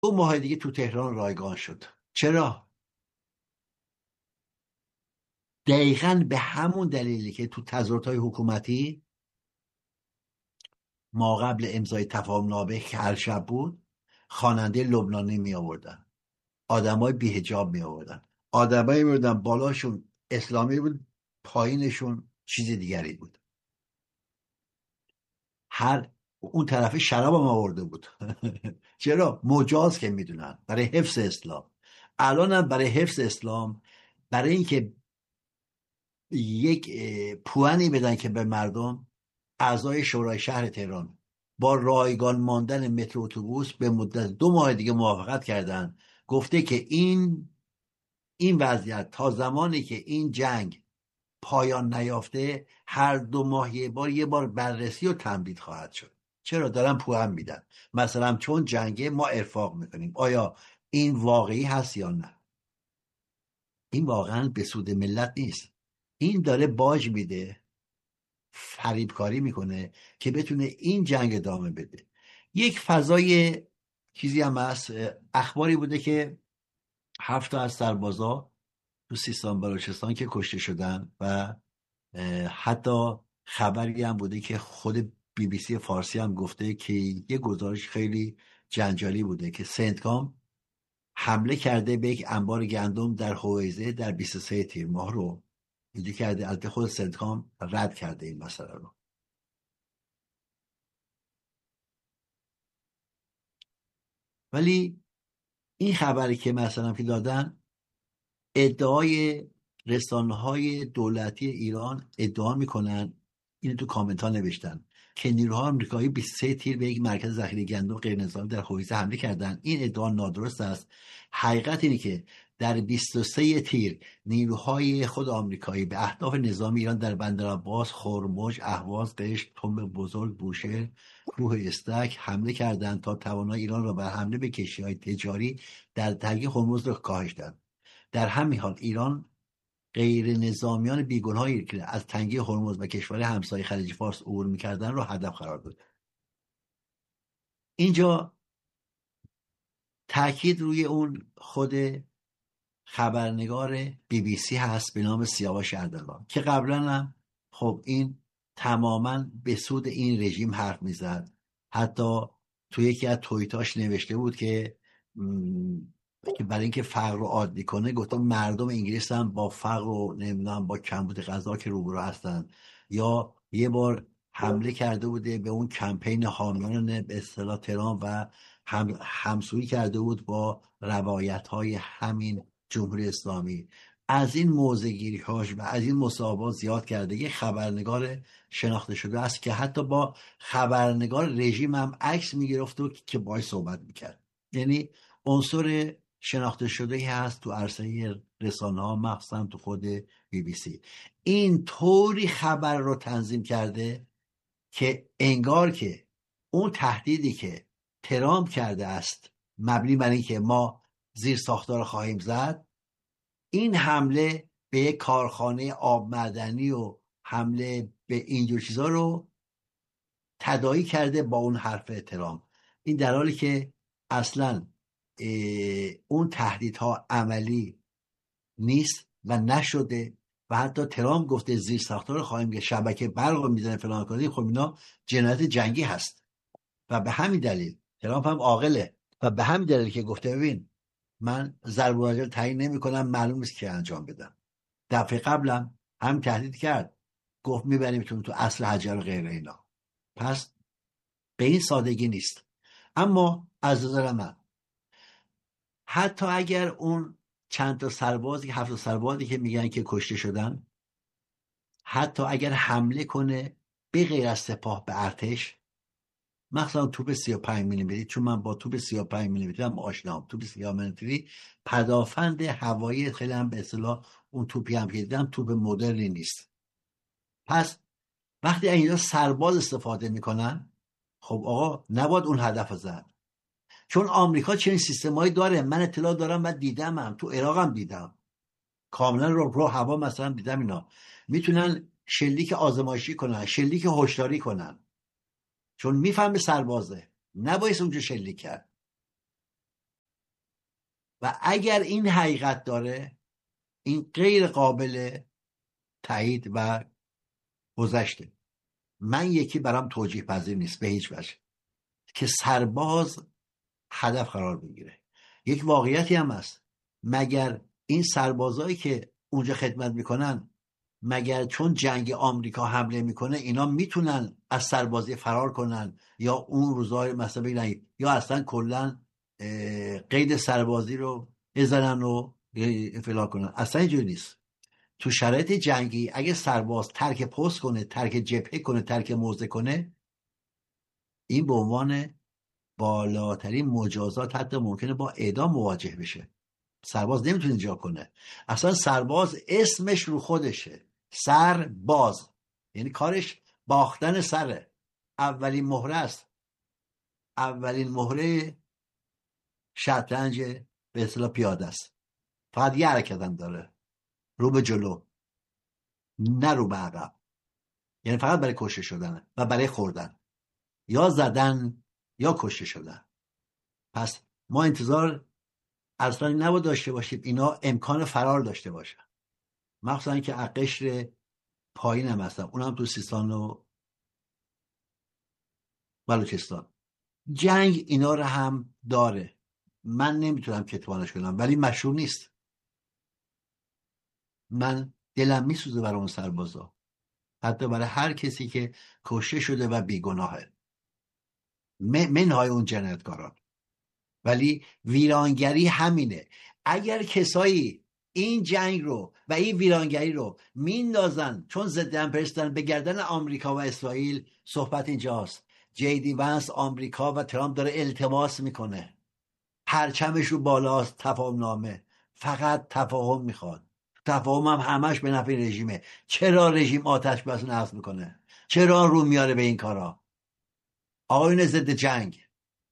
2 ماه دیگه تو تهران رایگان شد. چرا؟ دقیقاً به همون دلیلی که تو تظاهرات‌های حکومتی ما قبل امضای تفاهم‌نامه که هر شب بود، خواننده لبنانی می آوردن، آدمای بی‌حجاب می آوردن، آدمایی می آوردن بالاشون اسلامی بود، پایینشون چیز دیگری بود. هر اون طرف شراب هم آورده بود. چرا؟ مجاز که میدونن برای حفظ اسلام. الان هم برای حفظ اسلام، برای اینکه یک پوانی بدن که به مردم، اعضای شورای شهر تهران با رایگان ماندن مترو اتوبوس به مدت 2 ماه دیگه موافقت کردن. گفته که این وضعیت تا زمانی که این جنگ پایان نیافته، هر 2 ماه یه بار بررسی و تمدید خواهد شد. چرا؟ دارن پوان میدن. مثلا چون جنگه ما ارفاق میکنیم. آیا این واقعی هست یا نه؟ این واقعا به سود ملت نیست. این داره باج میده، فریبکاری میکنه که بتونه این جنگ ادامه بده. یک فضای چیزی هم هست، اخباری بوده که 7 تا از سربازا تو سیستان بلوچستان که کشته شدن و حتی خبری هم بوده که خود BBC فارسی هم گفته که یه گزارش خیلی جنجالی بوده که سنتکام حمله کرده به یک انبار گندم در هویزه در 23 تیر ماه رو اینجا کرده. البته خود سنتکام رد کرده این مسئله رو. ولی این خبری که مثلا که دادن، ادعای رسانه‌های دولتی ایران ادعا میکنن، اینو تو کامنت ها نوشتن که نیروهای آمریکایی 23 تیر به یک مرکز ذخیره گندم غیر نظامی در خویزه حمله کردند. این ادعا نادرست است. حقیقت اینه که در 23 تیر نیروهای خود آمریکایی به اهداف نظامی ایران در بندرعباس، خرمش، اهواز، قشم، تنب بزرگ، بوشهر، کوه استک حمله کردند تا توانایی ایران را بر حمله به کشتی‌های تجاری در تنگه هرمز را کاهش دهند. در همین حال ایران غیر نظامیان بیگناهی که از تنگه هرمز و کشور همسایه خلیج فارس عبور میکردن را هدف قرار داد. اینجا تاکید روی اون خود خبرنگار BBC هست به نام سیاوش اردلان که قبلا هم خب این تماما به سود این رژیم حرف میزد. حتی توی یکی از توییتاش نوشته بود که که برای اینکه فقر رو عادی کنه گفته مردم انگلیس هم با فقر و نمیدونم با کمبود غذا که روبرو هستن. یا یه بار حمله کرده بوده به اون کمپین حامیان به اصطلاح ترامپ و همسویی کرده بود با روایت های همین جمهوری اسلامی. از این موضع‌گیری هاش و از این مصاحبات زیاد کرده. یه خبرنگار شناخته شده است که حتی با خبرنگار رژیم هم عکس میگرفت و که باهاش صحبت میکرد. یعنی عنصر شناخته شده هست تو عرصه رسانه ها، مخصوصا تو خود BBC. این طوری خبر رو تنظیم کرده که انگار که اون تهدیدی که ترامپ کرده است مبنی بر اینکه ما زیر ساختار خواهیم زد، این حمله به یک کارخانه آب معدنی و حمله به اینجور چیزا رو تداعی کرده با اون حرف ترامپ. این در حالی که اصلا اون تهدیدها عملی نیست و نشده و حتی ترامپ گفته زیر ساختار خواهیم که شبکه برق میزنه فلان کنیم. خب اینا جنایت جنگی هست و به همین دلیل ترامپ هم عاقله و به همین دلیل که گفته ببین من ضرب المثل تعیین نمی‌کنم، معلوم نیست که انجام بدم. دفعه قبلم هم تهدید کرد، گفت میبریمتون تو اصل حجر و غیره اینا. پس به این سادگی نیست. اما از نظر من حتی اگر اون چند تا سربازی 7 سربازی که میگن که کشته شدن، حتی اگر حمله کنه به غیر از سپاه به ارتش، مثلا توپ 35 میلیمتری، چون من با توپ 35 میلیمتری هم آشنام، توپ 35 میلیمتری پدافند هوایی خیلی هم به اصطلاح اون توپی هم که دیدم توپ مدرنی نیست. پس وقتی اینجا سرباز استفاده میکنن، خب آقا نباید اون هدف زد. چون آمریکا چنین سیستمایی داره، من اطلاع دارم و دیدم، هم تو عراق هم دیدم کاملا رو هوا مثلا دیدم. اینا میتونن شلیک آزمایشی کنن، شلیک هشداری کنن، چون میفهمه سربازه نباید اونجا شلیک کرد. و اگر این حقیقت داره، این غیر قابل تایید و گذشته. من یکی برام توجیه پذیر نیست به هیچ وجه که سرباز هدف قرار بگیره. یک واقعیتی هم هست، مگر این سربازایی که اونجا خدمت میکنن، مگر چون جنگ آمریکا حمله میکنه اینا میتونن از سربازی فرار کنن یا اون روزای مثلا بگیرن یا اصلا کلا قید سربازی رو بزنن و افلا کنن؟ اصلا اینجوری نیست. تو شرایط جنگی اگه سرباز ترک پست کنه، ترک جبهه کنه، ترک موضع کنه، این به عنوان بالاترین مجازات حتی ممکنه با اعدام مواجه بشه. سرباز نمیتونه اینجا کنه. اصلا سرباز اسمش رو خودشه، سرباز، یعنی کارش باختن سره. اولین مهره است، اولین مهره شطرنج به اصطلاح پیاده است. فقط یه حرکت هم داره، رو به جلو نه رو به عقب، یعنی فقط برای کشته شدن و برای خوردن، یا زدن یا کشته شدن. پس ما انتظار اصلا نباید داشته باشید اینا امکان فرار داشته باشن، مخصوصا که قشر پایین هم هستن، اونم تو سیستان و بلوچستان. جنگ اینا رو هم داره، من نمیتونم کتمانش کنم، ولی مشروع نیست. من دلم میسوزه برای اون سربازا، حتی برای هر کسی که کشته شده و بیگناهه، منهای اون جنایتکاران. ولی ویرانگری همینه. اگر کسایی این جنگ رو و این ویرانگری رو میندازن چون ضد امپریالیستن به گردن آمریکا و اسرائیل، صحبت اینجاست. جی وانس آمریکا و ترامپ داره التماس میکنه، پرچمش رو بالاست، تفاهم نامه، فقط تفاهم میخواد. تفاهم هم همش به نفع رژیمه. چرا رژیم آتش بس نصب میکنه؟ چرا رو میاره به این کارا؟ آقایون ضد جنگ،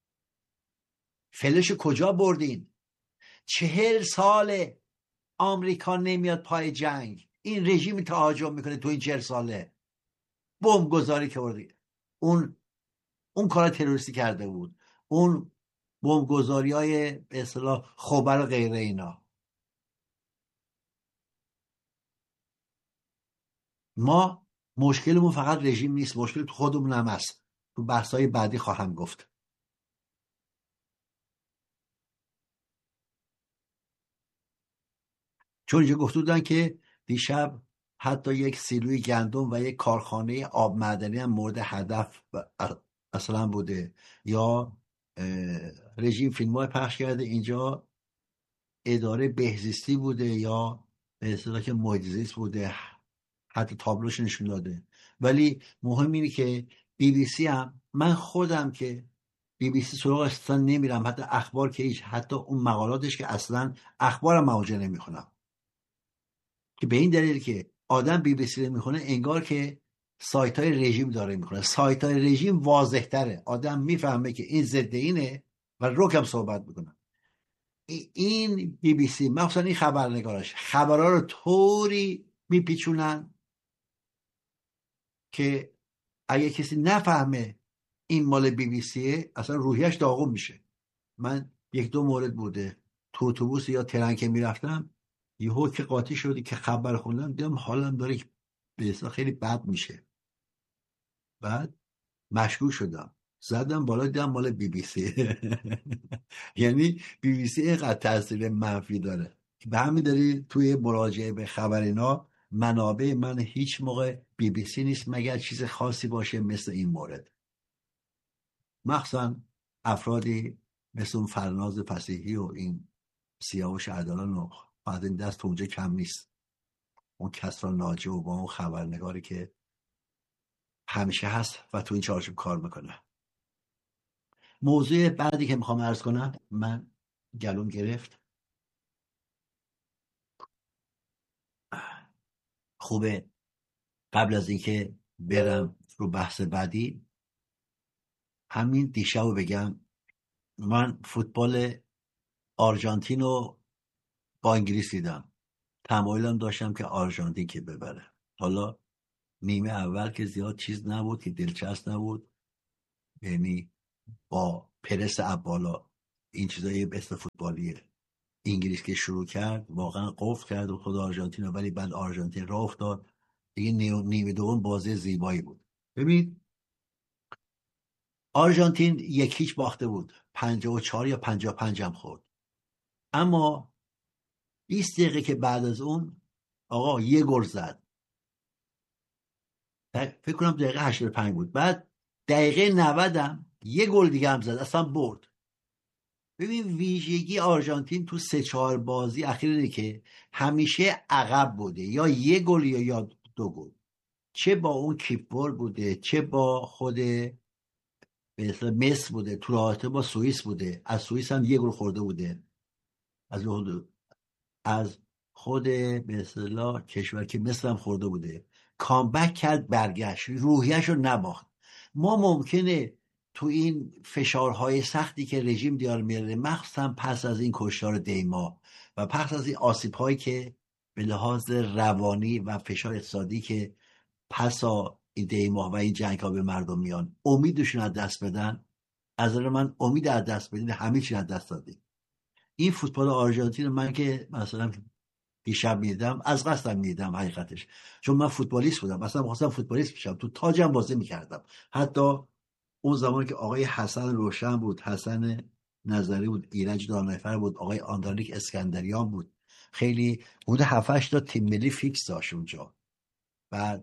فلش کجا بردین؟ 40 ساله آمریکا نمیاد پای جنگ، این رژیم تهاجم میکنه تو این 40 ساله. بمب گذاری کردی، اون کار تروریستی کرده بود، اون بمب گذاری های به اصطلاح خبر و غیره اینا. ما مشکلمون فقط رژیم نیست، مشکل تو خودمون هم هست. تو بحث‌های بعدی خواهم گفت. چون اینجا گفته بودن که دیشب حتی یک سیلوی گندم و یک کارخانه آب معدنی هم مورد هدف اصلا بوده. یا رژیم فیلم های پخش کرده اینجا اداره بهزیستی بوده یا به اصطلاح که محیط زیست بوده، حتی تابلوش نشون داده. ولی مهم اینه که بی بی سی هم، من خودم که بی بی سی سراغ اصلا نمیرم، حتی اخبار که هیچ، حتی اون مقالاتش که اصلا اخبارم موجه نمیخونم، که به این دلیل که آدم بی بی سی رو میخونه انگار که سایت های رژیم داره میخونه. سایت های رژیم واضح تره، آدم میفهمه که این ضد اینه و رکم صحبت میکنه. این بی بی سی مخصوصا این خبرنگاراش خبرها رو طوری میپیچونن که اگه کسی نفهمه این مال بی بی سیه اصلا روحیش داغون میشه. من یک دو مورد بوده تو اتوبوس یا ترن که میرفتم یهو که قاطی شدی که خبر خوندم دیدم حالم داره به اصلا خیلی بد میشه. بعد مشکوک شدم، زدم بالا دیدم مال بی بی سی. یعنی بی بی سی اینقدر تاثیر منفی داره که به همین دلیل توی مراجعه به خبر اینا منابع من هیچ موقع بی بی سی نیست مگر چیز خاصی باشه مثل این مورد. مخصوصا افرادی مثل اون فرناز فصیحی و این سیاوش اردلان و بعد این دست اونجا کم نیست، اون کسرا ناجی و با اون خبرنگاری که همیشه هست و تو این چارچوب کار میکنه. موضوع بعدی که میخوام عرض کنم، من گلوم گرفت، خوبه قبل از اینکه برم رو بحث بعدی همین دیشب رو بگم. من فوتبال آرژانتین رو با انگلیس دیدم، تمایلم داشتم که آرژانتین که ببره. حالا نیمه اول که زیاد چیز نبود، که دلچسب نبود، یعنی با پرس اب بالا این چیزای بس فوتبالیه، انگلیس که شروع کرد واقعا قفل کرد و خود آرژانتین رو، ولی بعد آرژانتین راه افتاد دیگه. نیمه دوم بازی زیبایی بود. ببین آرژانتین 1-0 باخته بود، 54 یا 55 هم خورد، اما 20 دقیقه که بعد از اون آقا یه گل زد. فکر کنم دقیقه 85 بود. بعد دقیقه 90 هم یه گل دیگه هم زد، اصلا برد. ببین ویژگی آرژانتین تو 3-4 بازی اخیر اینه که همیشه عقب بوده، یا یه گل یا 2 گل. چه با اون کیپور بوده، چه با خود مثلا مصر بوده، تو رابطه با سوئیس بوده، از سوئیس هم یه گل خورده بوده، از خود به اصطلاح کشور که مصر هم خورده بوده. کامبک کرد، برگشت، روحیش رو نباخت. ما ممکنه تو این فشارهای سختی که رژیم دیار میاره، مخصوصا پس از این کشتار دیما و پس از این آسیب‌هایی که به لحاظ روانی و فشار اقتصادی که پسا این دیما و این جنگ ها به مردم میان، امیدشون از دست بدن. از نظر من امید از دست بدین همه چی از دست دادیم. این فوتبال آرژانتین من که مثلا دیشب میدیدم، از قصدم میدیدم حقیقتش، چون من فوتبالیست بودم، مثلا خواستم فوتبالیست بشم، تو تاجم بازی میکردم. حتی اون زمان که آقای حسن روشن بود، حسن نظری بود، ایرج دانفر بود، آقای آندرلیک اسکندریان بود، خیلی بود، 7-8 تا تیم ملی فیکس داشت اونجا. بعد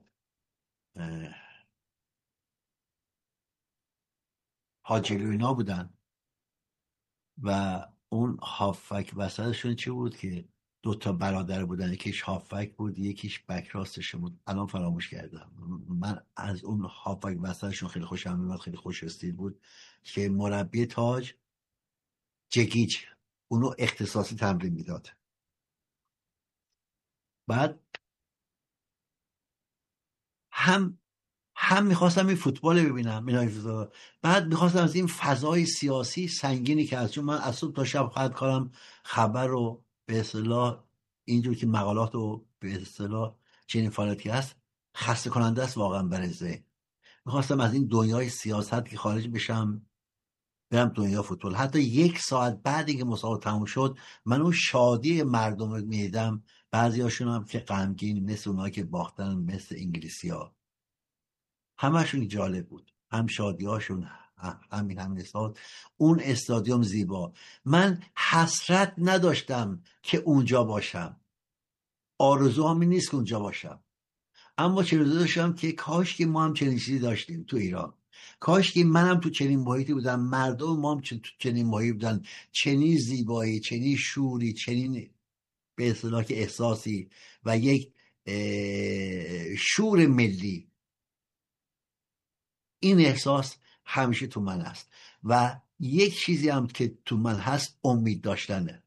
حاجی اینا بودن و اون هافک وسطشون چی بود که 2 برادر بودن، یکیش هافک بود یکیش بک راستش بود، الان فراموش کردم. من از اون هافک وسطشون خیلی خوشم میاد، خیلی خوش استیل بود که مربی تاج جگیج اونو اختصاصی تمرین میداد. بعد هم میخواستم این فوتبال ببینم، بعد میخواستم از این فضای سیاسی سنگینی که از، چون من از صبح تا شب خواهد کارم خبر رو به اصطلاح اینجور که مقالات رو به اصطلاح چنین فعالیتی هست، خسته کننده است واقعا برای ذهن. میخواستم از این دنیای سیاست که خارج بشم، برم دنیا فوتبال. حتی 1 ساعت بعد اینکه مسابقه تموم شد، من اون شادی مردم رو میدیدم، بعضی هاشون هم که غمگین، مثل اونها که باختن، مثل انگلیسی ها، همشون جالب بود، هم شادیاشون، همین حساب. اون استادیوم زیبا. من حسرت نداشتم که اونجا باشم، آرزو هم نیست که اونجا باشم، اما چه روزه داشتم که کاش که ما هم چنین چیزی داشتیم تو ایران، کاش که منم تو چنین محیطی بودم، مردم ما هم تو چنین محیطی بودن، چنین زیبایی، چنین شوری، چنین به اصطلاح که احساسی و یک شور ملی. این احساس همیشه تو من هست و یک چیزی هم که تو من هست، امید داشتنه.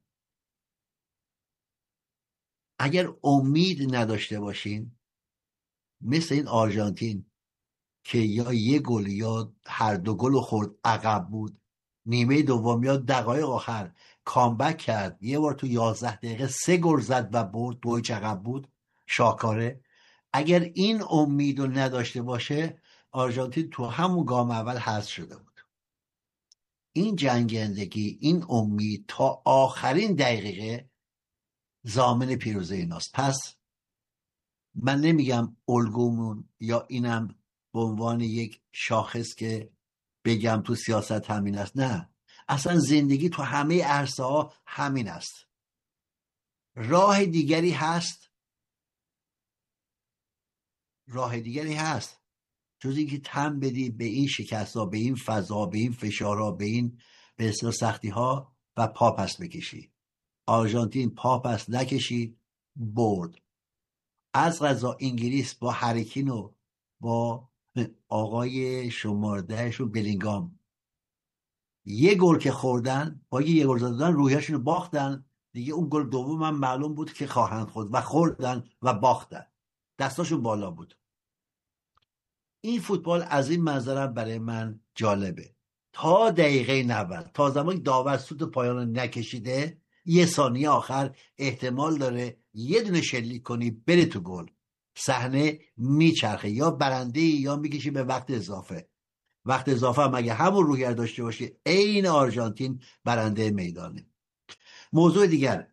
اگر امید نداشته باشین، مثل این آرژانتین که یا یه گل یا هر 2 گل خورد، عقب بود، نیمه دوم یا دقایق آخر کامبک کرد، یه بار تو 11 دقیقه 3 گل زد و برد، 2-0 عقب بود، شاکاره. اگر این امید رو نداشته باشه، آرژانتین تو همون گام اول حذف شده بود. این جنگندگی، این امید تا آخرین دقیقه ضامن پیروزی ایناست. پس من نمیگم الگومون یا اینم به عنوان یک شاخص که بگم تو سیاست همین است، نه، اصلا زندگی تو همه عرصه ها همین است. راه دیگری هست، راه دیگری هست جز اینکه تن بدی به این شکست ها، به این فضا، به این فشارها، به این به اصطلاح سختی ها و پا پس بکشی. آرژانتین پا پس نکشید، برد. از قضا انگلیس با هریکین و با آقای شماردهشون بلینگام یه گل که خوردن، با یه گل زدن روحیشون رو باختن دیگه. اون گل دوم هم معلوم بود که خواهند خورد و خوردن و باختن، دستاشون بالا بود. این فوتبال از این منظرم برای من جالبه. تا دقیقه 90، تا زمانی داور سوت پایان نکشیده، 1 ثانیه آخر احتمال داره یه دونه شلیک کنی بره تو گل، صحنه میچرخه، یا برنده یا میکشی به وقت اضافه. وقت اضافه هم اگه همون روحیه داشته باشی، عین آرژانتین برنده میدانه. موضوع دیگر،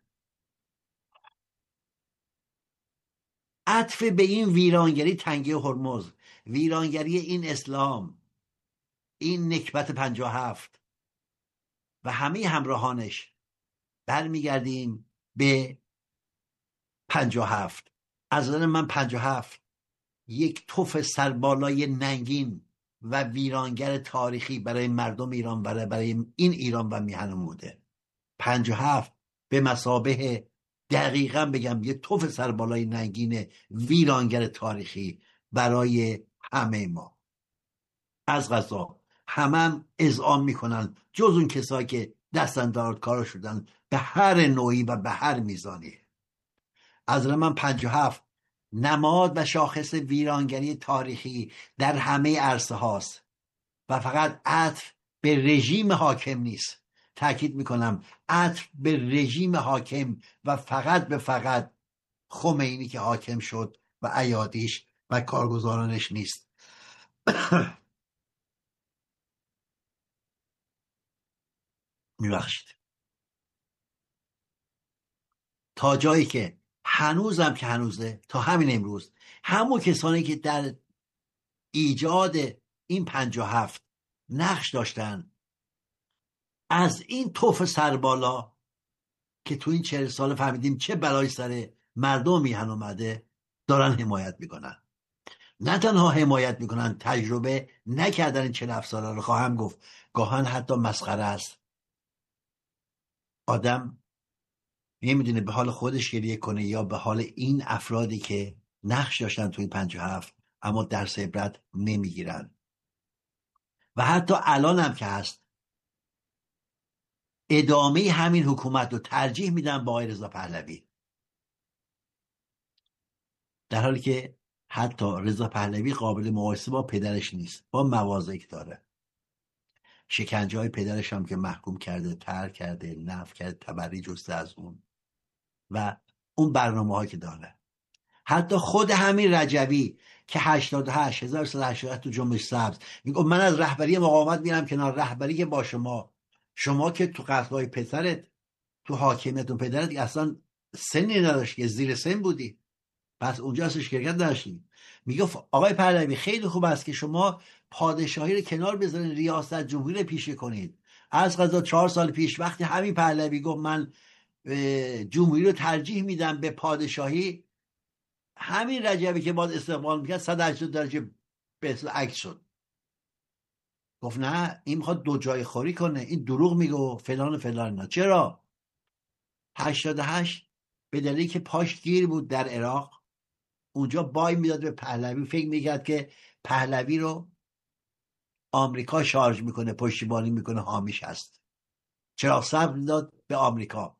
عطف به این ویرانگری تنگه هرمز، ویرانگری این اسلام، این نکبت 57 و همه همراهانش، برمیگردیم به 57. از نظر من 57 یک تف سربالای ننگین و ویرانگر تاریخی برای مردم ایران، برای این ایران و میهنمون بوده. 57 به مثابه، دقیقا بگم، یه تف سربالای ننگین ویرانگر تاریخی برای همه ما. از قضا همه اذعان میکنن، جز اون کسایی که دستاندارکار شدن به هر نوعی و به هر میزانی. از من 57 نماد و شاخص ویرانگری تاریخی در همه عرصه هاست و فقط عطف به رژیم حاکم نیست. تأکید میکنم عطف به رژیم حاکم و فقط خمینی که حاکم شد و ایادیش و کارگزارانش نیست. میبخشید. تا جایی که هنوزم که هنوزه، تا همین امروز، همون کسانی که در ایجاد این 57 نقش داشتن، از این توف سربالا که تو این 40 سال فهمیدیم چه بلایی سر مردم میهن اومده، دارن حمایت میکنن. نه تنها حمایت میکنن، تجربه نکردن این 47 ساله رو. خواهم گفت گاهن حتی مسخره است. آدم نمیدونه به حال خودش گریه کنه یا به حال این افرادی که نقش داشتن توی 57 اما درس عبرت نمیگیرن. و حتی الان هم که هست، ادامه همین حکومت رو ترجیح میدن با آقای رضا پهلوی، در حالی که حتی رضا پهلوی قابل مقایسه با پدرش نیست، با مواضعی که داره. شکنجه های پدرش هم که محکوم کرده، طرح کرده، نفی کرده، تبری جسته از اون و اون برنامه هایی که داره. حتی خود همین رجبی که 88 تو جنبش سبز میگه من از رهبری مقاومت میرم کنار، رهبری که با شما که تو قتل‌های پسرت، تو حاکمیتون پدرت اصلا سنی نداشت که زیر سن بودی، پس اونجا اصلا شرکت داشتیم. میگه آقای پهلوی خیلی خوب است که شما پادشاهی رو کنار بذارین، ریاست جمهوری رو پیشه کنید. از قضا 4 سال پیش وقتی همین پهلوی گفت من جمهوری رو ترجیح میدم به پادشاهی، همین رجبی که باید استقبال میکرد 180 درجه به عکس شد. گفت نه این میخواد دو جای خوری کنه، این دروغ میگه و فلان و فلان. نه چرا 88 به دلیلی که پاش گیر بود در عراق، اونجا بای میداد به پهلوی، فکر میکرد که پهلوی رو آمریکا شارژ میکنه، پشتیبانی میکنه، حامیش هست. چرا صبر داد به آمریکا.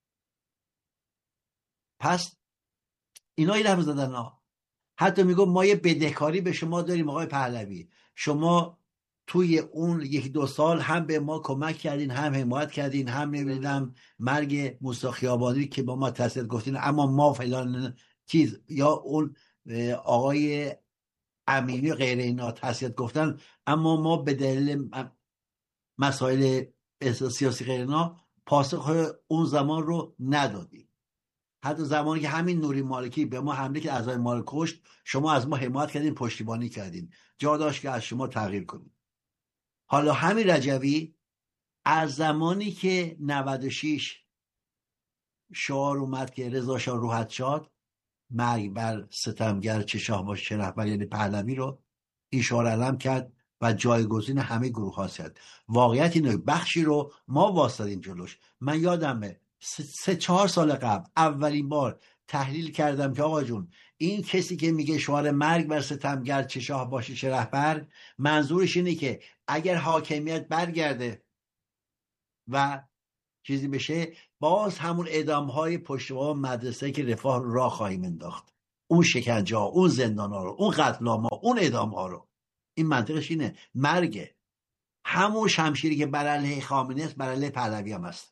پس اینا یه حرف زدن ها. حتی میگم ما یه بدهکاری به شما داریم آقای پهلوی، شما توی اون 1-2 سال هم به ما کمک کردین، هم حمایت کردین، هم نمیدونم مرگ موسی خیابانی که با ما تسلیت گفتین، اما ما فلان چیز، یا اون آقای امینی غیر اینا تسلیت گفتن، اما ما به دلیل مسائل سیاسی غیر اینا پاسخ اون زمان رو ندادیم. حتی زمانی که همین نوری مالکی به ما حمله که اعضای ما رو کشت، شما از ما حمایت کردین، پشتیبانی کردین، جا داشت که از شما تغییر کنید. حالا همین رجوی از زمانی که 96 شعار اومد که رضا شاه روحت شاد، مرگ بر ستمگر چه شاه باشه چه رهبر، یعنی پهلوی رو این شعار علم کرد و جایگزین همه گروه ها شد. واقعیت اینه بخشی رو ما واسطادیم جلوش. من یادمه 3-4 سال قبل اولین بار تحلیل کردم که آقا جون این کسی که میگه شعار مرگ بر ستمگر چه شاه باشه چه رهبر، منظورش اینه که اگر حاکمیت برگرده و چیزی بشه، باز همون اعدام‌های پشتوانه مدرسه که رفاه رو راه خواهیم انداخت، اون شکنجه ها، اون زندان ها رو، اون قتل ها، اون اعدام ها رو. این منطقش اینه، مرگه. همون شمشیری که بر علیه خامنه است بر علیه پهلوی هم است.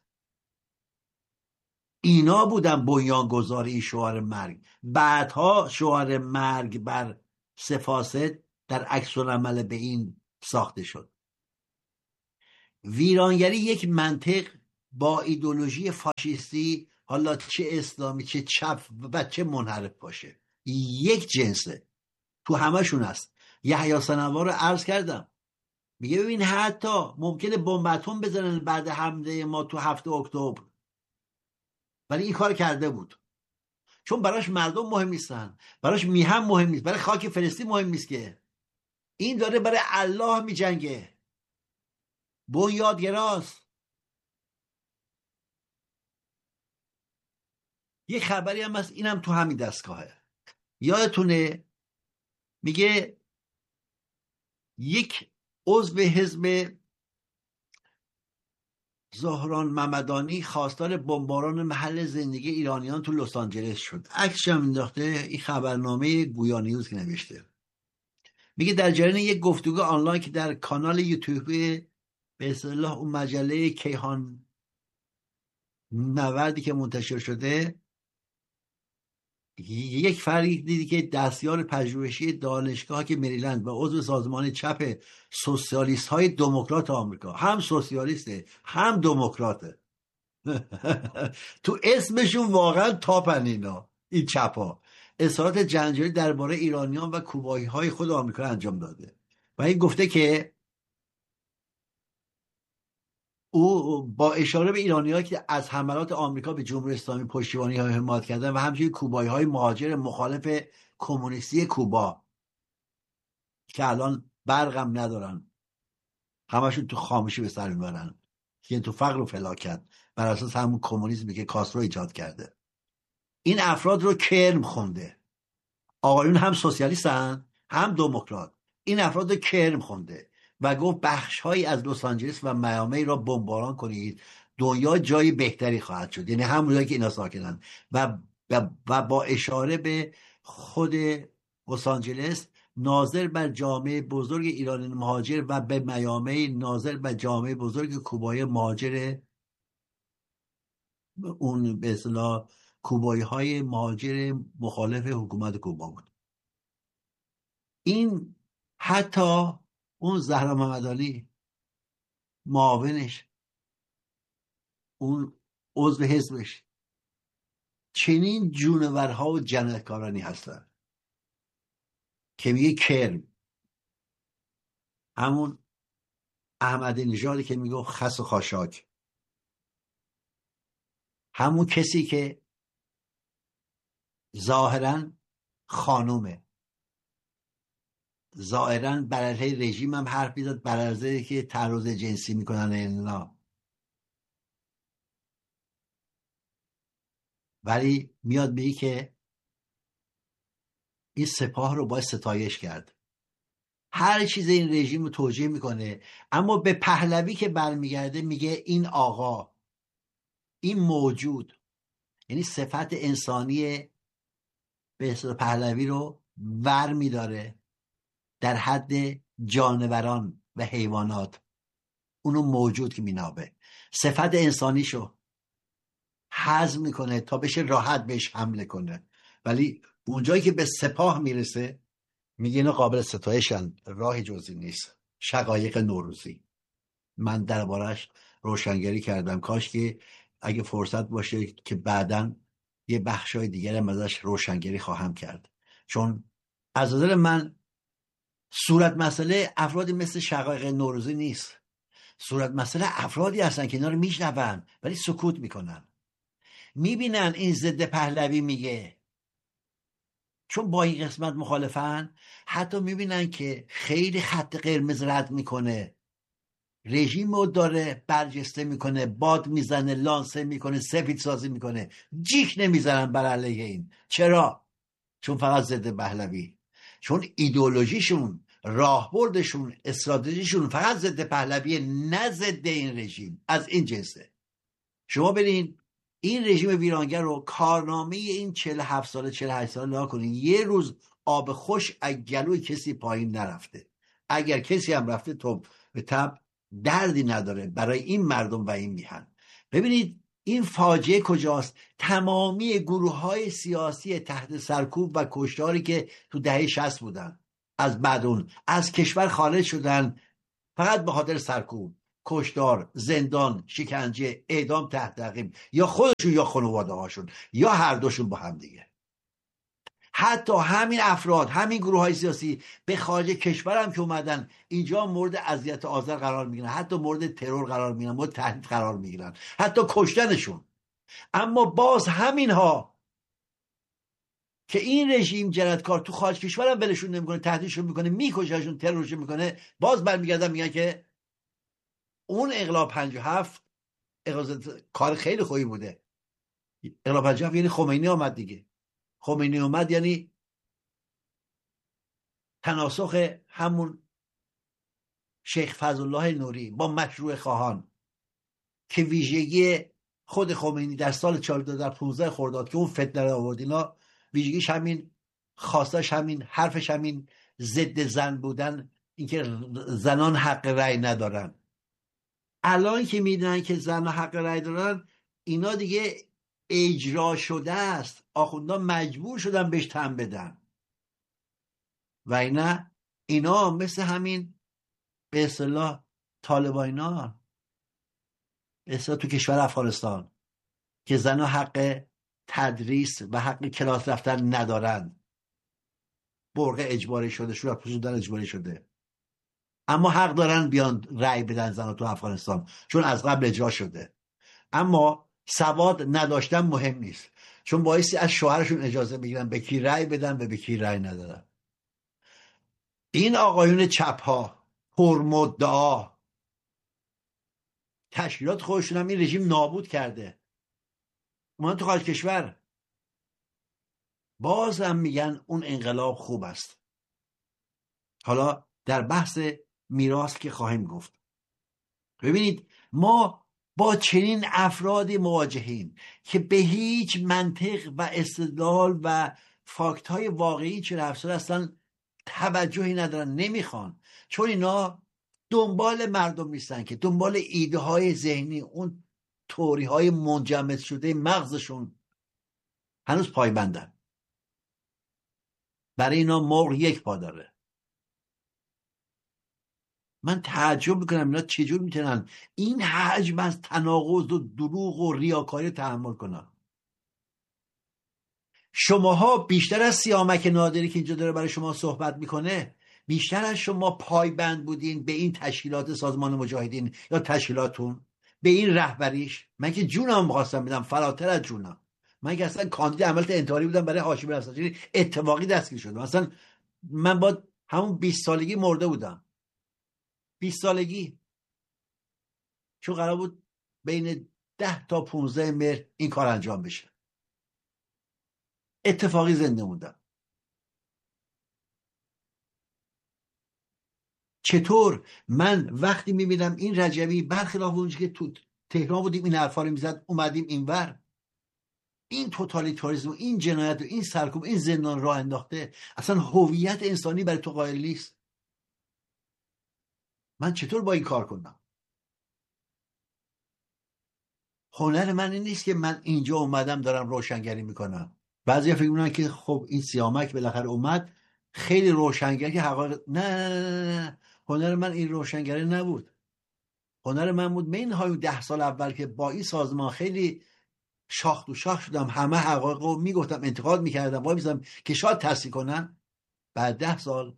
اینا بودن بنیانگذار این شعار مرگ. بعدها شعار مرگ بر سفاسد در عکس العمل به این ساخته شد. ویرانگری یک منطق با ایدولوژی فاشیستی، حالا چه اسلامی چه چپ و چه منحرف باشه، یک جنسه، تو همشون هست. یحیی صنوار رو عرض کردم، میگه ببین حتی ممکنه بمب اتم بزنن بعد حمله ما تو 7 اکتبر، ولی این کار کرده بود، چون براش مردم مهم نیستن، براش میهم مهم نیست، برای خاک فلسطین مهم نیست، که این داره برای الله میجنگه، بنیادگراست. یه خبری هم هست، اینم تو همین دستگاهه، یادتونه میگه یک عضو حزب زهران ممدانی خواستار بمباران محل زندگی ایرانیان تو لس آنجلس شد. عکسش هم انداخته، این خبرنامه گویا نیوز که نوشته. میگه در جریان یک گفتگو آنلاین که در کانال یوتیوب به اصطلاح اون مجله کیهان نوردی که منتشر شده، یک فرد دیدی که دستیار پژوهشی دانشگاه که مریلند و عضو سازمان چپ سوسیالیست های دموکرات آمریکا، هم سوسیالیسته هم دموکراته تو اسمشون واقعا تاپن اینا، این چپا اظهارات جنجالی درباره ایرانیان و کوبایی های خود آمریکا انجام داده و این گفته که او با اشاره به ایرانی‌هایی که از حملات آمریکا به جمهوری اسلامی پشتیبانی های حمایت کردن و همچنین کوبایی های مهاجر مخالف کمونیستی کوبا که الان برقم ندارن، همشون تو خاموشی به سر میبرن، که تو فقر و فلاکت بر اساس همون کمونیسمی که کاسترو ایجاد کرده. این افراد رو کرم خونده، آقایون هم سوسیالیستن هم دموکرات، این افراد رو کرم خونده و گفت بخش‌هایی از لس آنجلس و میامی را بمباران کنید، دنیا جای بهتری خواهد شد، یعنی همون جایی که اینا ساکنن و با اشاره به خود لس آنجلس ناظر بر جامعه بزرگ ایران مهاجر و به میامی ناظر بر جامعه بزرگ کوبایی مهاجر، اون به اصطلاح کوبایی های مهاجر مخالف حکومت کوبا بود. این حتی اون زهرا ممدانی معاونش، اون عضو حزبش، چنین جونورها و جنایتکارانی هستن که میگه کرم، همون احمد نژادی که میگه خس و خاشاک، همون کسی که ظاهرا خانومه، ظاهرا بر علیه رژیم هم حرف میزد، بر علیه که تعرض جنسی میکنن اینا، ولی میاد میگه که این سپاه رو باید ستایش کرد، هر چیز این رژیم رو توجیه میکنه، اما به پهلوی که برمیگرده میگه این آقا، این موجود، یعنی صفت انسانی به اصطلاح پهلوی رو ور میداره در حد جانوران و حیوانات، اونو موجود که مینابه، صفت انسانیشو هضم میکنه تا بشه راحت بهش حمله کنه، ولی اونجایی که به سپاه میرسه میگه اینا قابل ستایشن، راه جزی نیست. شقایق نوروزی من دربارش روشنگری کردم، کاش که اگه فرصت باشه که بعداً یه بخشای دیگر هم ازش روشنگری خواهم کرد، چون از نظر من صورت مسئله افرادی مثل شقایق نوروزی نیست، صورت مسئله افرادی هستن که اینا رو میشنون ولی سکوت میکنن، میبینن این ضد پهلوی میگه، چون با این قسمت مخالفن، حتی میبینن که خیلی خط قرمز رد میکنه، رژیم رو داره برجسته میکنه، باد میزنه، لانسه میکنه، سفید سازی میکنه، جیک نمیزنن بر علیه این. چرا؟ چون فقط ضد پهلوی، چون ایدئولوژیشون، راهبردشون، استراتژیشون فقط ضد پهلوی، نه ضد این رژیم، از این جنسه. شما برین این رژیم ویرانگر رو، کارنامه این 47 ساله 48 ساله نگاه کنین، یه روز آب خوش از گلوی کسی پایین نرفته، اگر کسی هم رفته تو به تب دردی نداره برای این مردم و این میهن. ببینید این فاجعه کجاست؟ تمامی گروه های سیاسی تحت سرکوب و کشتاری که تو دهه 60 بودن، از بعد اون از کشور خارج شدن فقط به خاطر سرکوب، کشتار، زندان، شکنجه، اعدام تحت تعقیب، یا خودشون یا خانواده هاشون یا هر دوشون با هم دیگه. حتی همین افراد، همین گروه های سیاسی به خارج کشور هم که اومدن اینجا مورد اذیت آزار قرار میگیرن، حتی مورد ترور قرار میگیرن، مورد تهدید قرار میگیرن، حتی کشتنشون. اما باز همینها که این رژیم جنایتکار تو خارج کشور هم ولشون نمیکنه، تهدیدشون میکنه، میکشهشون، ترورشون میکنه، باز برمیگردن میگن که اون انقلاب 57 کار خیلی خوبی بوده. انقلاب 57 یعنی خمینی آمد دیگه. خمینی اومد یعنی تناسخ همون شیخ فضلالله نوری با مشروع خواهان که ویژگی خود خمینی در سال 2015 خرداد که اون فتنه رو آورد، اینا ویژگیش همین، خواستش همین، حرفش همین ضد زن بودن، اینکه زنان حق رأی ندارن. الان که میدونن که زنان حق رأی دارن، اینا دیگه اجرا شده است، آخوندان مجبور شدن بهش تن بدن. و اینا مثل همین به اصطلاح طالبانینا به اصطلاح تو کشور افغانستان که زنها حق تدریس و حق کلاس رفتن ندارن، برقه اجباری شده، شورا پوشوندن اجباری شده، اما حق دارن بیان رأی بدن زنها تو افغانستان چون از قبل اجرا شده. اما سواد نداشتن مهم نیست، چون بایستی از شوهرشون اجازه بگیرن به کی رأی بدن و به کی رأی ندادن. این آقایون چپ ها پرمدعا تشکیلات خودشون هم این رژیم نابود کرده، اومدن تو خارج کشور باز هم میگن اون انقلاب خوب است. حالا در بحث میراث که خواهیم گفت. ببینید ما با چنین افرادی مواجهیم که به هیچ منطق و استدلال و فاکت های واقعی چه افسر اصلا توجهی ندارن، نمیخوان، چون اینا دنبال مردم نیستن، که دنبال ایده های ذهنی، اون توری های منجمد شده مغزشون هنوز پایبندن. برای اینا مرغ یک پا داره. من تعجب میکنم اینا چجور میتونن این حجم از تناقض و دروغ و ریاکاری تحمل کنن. شماها بیشتر از سیامک نادری که اینجا داره برای شما صحبت میکنه، بیشتر از شما پایبند بودین به این تشکیلات سازمان مجاهدین یا تشکیلاتون، به این رهبریش. من که جونم خواستم بدم، فراتر از جونم. من که اصلا کاندید عملت انتحاری بودم برای هاشمی رفسنجانی، اتفاقی دستگیر شدم. اصلا من با همون 20 سالگی مرده بودم، 20 سالگی، چون قرار بود بین 10 تا 15 مهر این کار انجام بشه. اتفاقی زنده موندم. چطور من وقتی میبینم این رجبی برخلاف اونجا که تو تهران بودیم این حرفا رو میزد، اومدیم اینور، این توتالیتاریسم و این جنایت و این سرکوب، این زندان راه انداخته، اصلا هویت انسانی برای تو قائل نیست، من چطور با این کار کنم؟ هنر من این نیست که من اینجا اومدم دارم روشنگری میکنم. بعضی فکر میکنن که خب این سیامک بالاخره اومد خیلی روشنگر که حقایق، نه. هنر من این روشنگری نبود. هنر من بود بین های 10 سال اول که با این سازمان خیلی شاخ تو شاخ شدم، همه حقایق رو میگفتم، انتقاد میکردم، وای میزدم که شاید تصحیح کنن. بعد 10 سال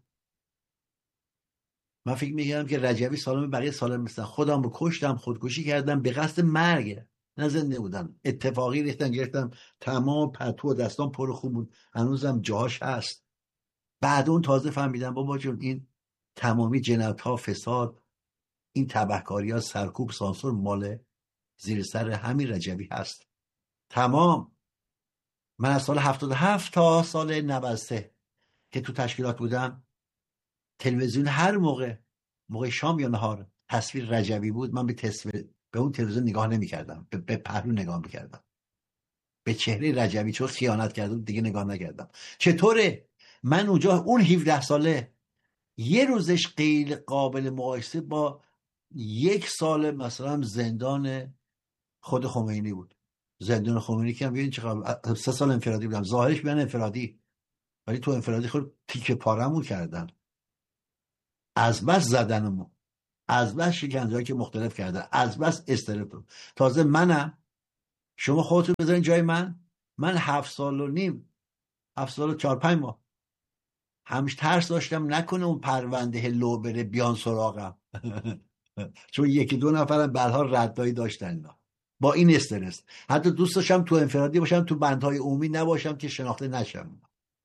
من فکر میکردم که رجبی سالم، بقیه سالم نیستن. خودم رو کشتم، خودکشی کردم به قصد مرگ، نه زنده بودم. اتفاقی ریختن گرفتم، تمام پتو و دستام پر خون بود، هنوزم جاهاش هست. بعد اون تازه فهمیدم بابا جون این تمامی جنایت ها، فساد، این تبهکاری ها، سرکوب، سانسور مال زیر سر همین رجبی هست. تمام. من از سال 77 تا سال 93 که تو تشکیلات بودم، تلویزیون هر موقع شام یا نهار تصویر رجبی بود، من به اون تلویزیون نگاه نمی‌کردم، به پهلو نگاه می‌کردم، به چهره رجبی، چون خیانت کرده دیگه نگاه نکردم. چطوره من اونجا اون 17 ساله یه روزش غیر قابل مقایسه با 1 سال مثلا زندان خود خمینی بود. زندان خمینی که هم ببین چقدر 3 سال انفرادی بودم، ظاهرش بیان انفرادی، ولی تو انفرادی خود تیکه پارمون کردن، از بس زدنمون. از بس شکنجه‌هایی که مختلف کردن، از بس استرس. تازه منم، شما خودتون بذارین جای من 7 سال و نیم، 7 سال و 4-5 ماه همیشه ترس داشتم نکنه اون پرونده لو بره بیان سراغم. چون 1-2 نفرم بعدها ردایی داشتن اینا. با این استرس حتی دوست داشتم تو انفرادی باشم، تو بندهای عمومی نباشم که شناخته نشم.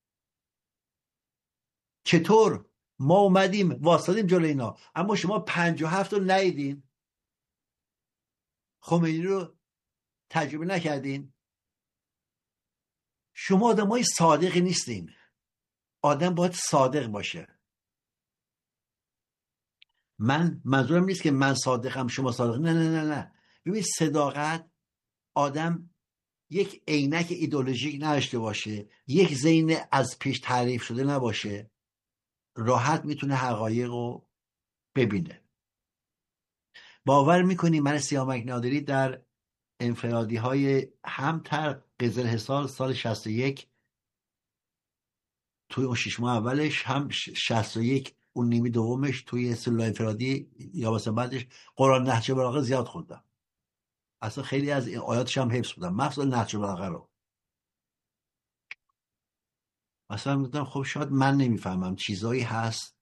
چطور ما اومدیم واسطادیم جلوی اینا، اما شما 57 رو ندیدین، خمینی رو تجربه نکردین. شما آدمای صادقی نیستین. آدم باید صادق باشه. من منظورم نیست که من صادقم شما صادق، نه نه نه نه. ببین صداقت، آدم یک عینک ایدئولوژیک نداشته باشه، یک ذهن از پیش تعریف شده نباشه، راحت میتونه حقایق رو ببینه. باور میکنی من سیامک نادری در انفرادی های همتر قزل حصار سال 61 توی اون 6 ماه اولش، هم 61 اون نیمه دومش توی سلول انفرادی یا واسه بعدش قرآن نهج بلاغه زیاد خوندم. اصلا خیلی از آیاتش هم حفظ بودم، مخصوصا نهج بلاغه رو. مثلا میگم خب شاید من نمیفهمم، چیزایی هست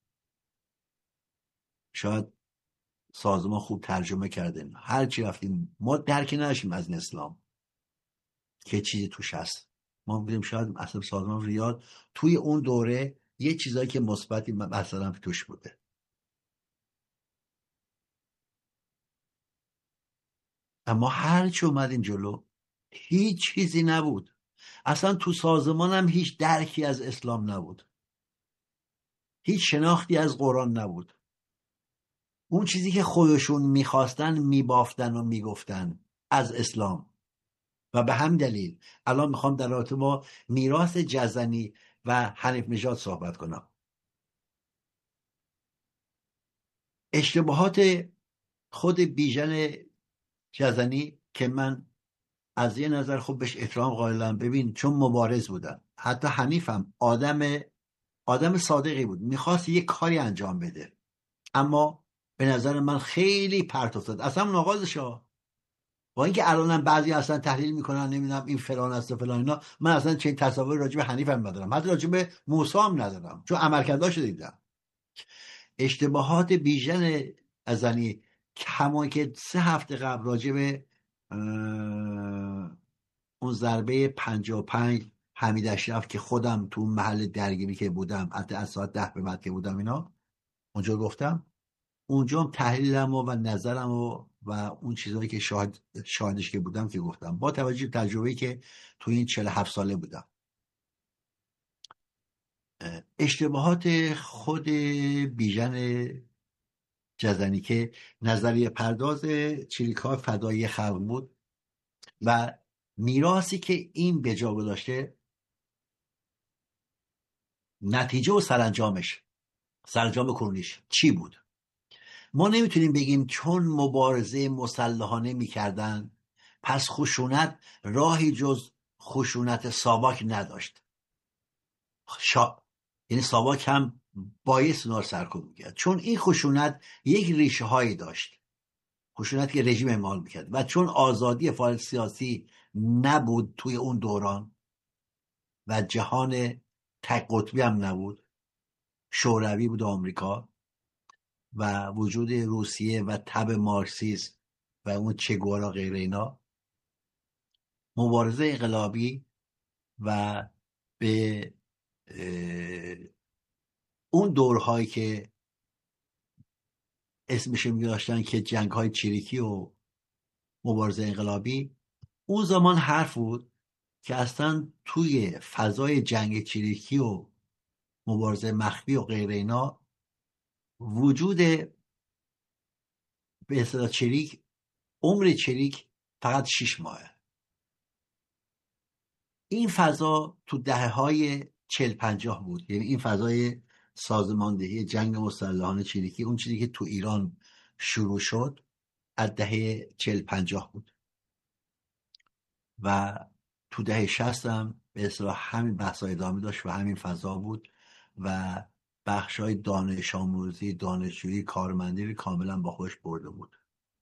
شاید سازمان خوب ترجمه کردن، هر چی رفتیم ما درکی نداشتیم از این اسلام که چیزی توش هست. ما بودیم شاید اصلا سازمان ریاض توی اون دوره یه چیزایی که مثبتی مثلا توش بوده. اما هر چی اومدیم جلو هیچ چیزی نبود. اصلا تو سازمان هم هیچ درکی از اسلام نبود، هیچ شناختی از قرآن نبود. اون چیزی که خودشون میخواستن میبافتن و میگفتن از اسلام. و به هم دلیل الان میخوام در رابطه با میراث جزنی و حنیف نژاد صحبت کنم. اشتباهات خود بیژن جزنی که من از یه نظر خوب بهش احترام قائلم، ببین چون مبارز بودن، حتی حنیفم آدم صادقی بود، میخواست یه کاری انجام بده، اما به نظر من خیلی پرت افتاد اصلا اون آغازشا. با اینکه الانم بعضی اصلا تحلیل میکنن نمیدونم این فلان است و فلان اینا، من اصلا چنین تصاویر راجع به حنیف هم ندارم، حتی راجع به موسی هم ندارم، چون عملکرداشو دیدم. اشتباهات بیژن ازنی کمان که 3 هفته قبل راجع به اون ضربه 55 حمید اشرف که خودم تو محل درگیری که بودم حتی از ساعت 10 به بعد که بودم اینا اونجا گفتم، اونجا هم تحلیلم و نظرم و اون چیزهایی که شاهدش که بودم که گفتم، با توجه به تجربه‌ای که تو این 47 ساله بودم. اشتباهات خود بیژن جزنی که نظریه پرداز چریک‌ها فدایی خلق بود و میراثی که این به جا گذاشته، نتیجه و سرانجام کنونیش چی بود؟ ما نمیتونیم بگیم چون مبارزه مسلحانه میکردن پس خشونت راهی جز خشونت ساواک نداشت. یعنی ساواک هم بایست اونا رو سرکوب میکرد، چون این خشونت یک ریشه هایی داشت، خشونت که رژیم اعمال میکرد، و چون آزادی فعال سیاسی نبود توی اون دوران و جهان تک قطبی هم نبود، شوروی بود آمریکا و وجود روسیه و تب مارکسیسم و اون چگوارا غیر اینا، مبارزه انقلابی و به اون دورهایی که اسمش می‌داشتن که جنگ‌های چریکی و مبارزه انقلابی، اون زمان حرف بود که اصلا توی فضای جنگ چریکی و مبارزه مخفی و غیر اینا وجود به اصطلاح چریک، عمر چریک فقط 6 ماهه. این فضا تو دهه‌های 40-50 بود، یعنی این فضای سازماندهی جنگ مسلحانه چریکی، اون چیزی که تو ایران شروع شد از دهه 40-50 بود و تو دهه 60 هم به اصطلاح همین بحث‌ها ادامه داشت و همین فضا بود و بخشای دانش آموزی، دانشجویی، کارمندی رو کاملا با خودش برده بود.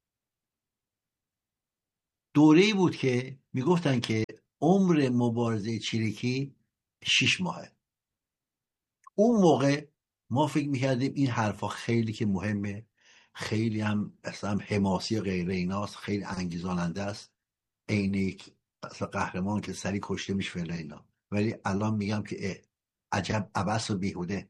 دوره‌ای بود که میگفتن که عمر مبارزه چریکی 6 ماهه. اون موقع ما فکر میکردیم این حرفا خیلی که مهمه، خیلی هم اصلا حماسی و غیره ایناست، خیلی انگیزاننده است، عین یک اصلا قهرمان که سری کشته میشه فعلا اینا. ولی الان میگم که عجب عبث و بیهوده.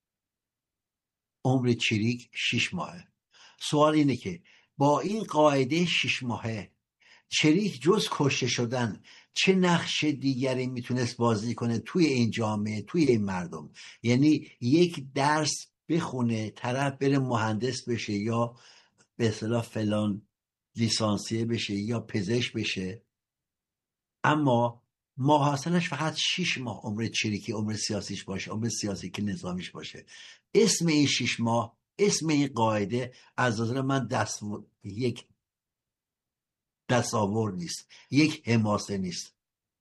عمر چریک 6 ماهه. سوال اینه که با این قاعده 6 ماهه چریک جز کشته شدن چه نقش دیگری میتونست بازی کنه توی این جامعه، توی این مردم؟ یعنی یک درس بخونه، طرف بره مهندس بشه یا به اصطلاح فلان لیسانسیه بشه یا پزشک بشه، اما ماحصلش فقط 6 ماه عمر چریکی عمر سیاسیش باشه، عمر سیاسی که نظامیش باشه. اسم این 6 ماه، اسم این قاعده از نظر من یک دستاورد نیست، یک حماسه نیست.